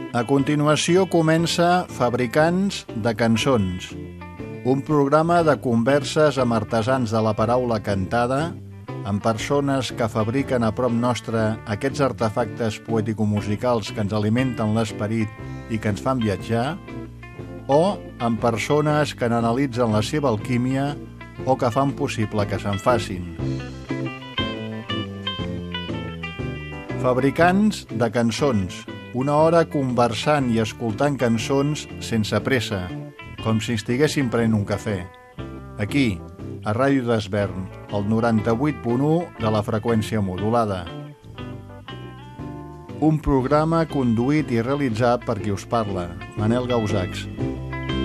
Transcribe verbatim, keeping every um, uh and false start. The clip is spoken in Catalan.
A continuació comença Fabricants de cançons, un programa de converses amb artesans de la paraula cantada, amb persones que fabriquen a prop nostre aquests artefactes poètico-musicals que ens alimenten l'esperit i que ens fan viatjar, o amb persones que n'analitzen la seva alquímia o que fan possible que se'n facin. Fabricants de cançons, una hora conversant i escoltant cançons sense pressa, com si estiguéssim prenent un cafè. Aquí, a Ràdio d'Esvern, el noranta-vuit punt u de la freqüència modulada. Un programa conduït i realitzat per qui us parla, Manel Gausacs.